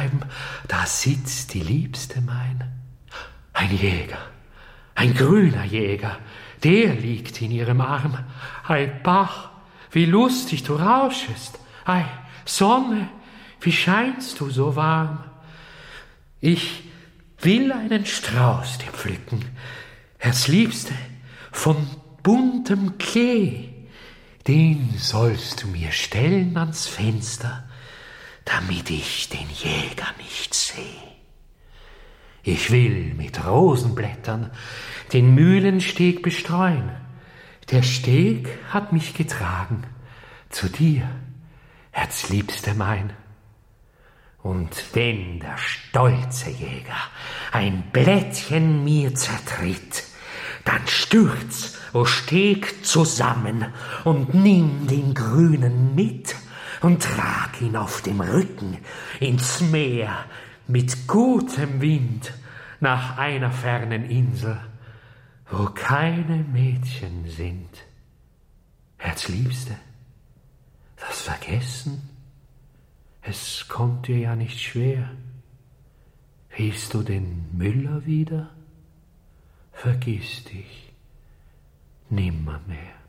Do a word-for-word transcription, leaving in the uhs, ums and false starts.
treiben, da sitzt die Liebste mein. Ein Jäger, ein grüner Jäger, der liegt in ihrem Arm. Ei Bach, wie lustig du rauschest, ei Sonne, wie scheinst du so warm. Ich will einen Strauß dir pflücken, Herzliebste, von buntem Klee, den sollst du mir stellen ans Fenster, damit ich den Jäger nicht seh. Ich will mit Rosenblättern den Mühlensteg bestreuen. Der Steg hat mich getragen zu dir, Herzliebste mein. Und wenn der stolze Jäger ein Blättchen mir zertritt, dann stürz, o Steg, zusammen und nimm den Grünen mit und trag ihn auf dem Rücken ins Meer mit gutem Wind nach einer fernen Insel, wo keine Mädchen sind. Herzliebste, das Vergessen, es kommt dir ja nicht schwer. Riechst du den Müller wieder? Vergiss dich nimmermehr.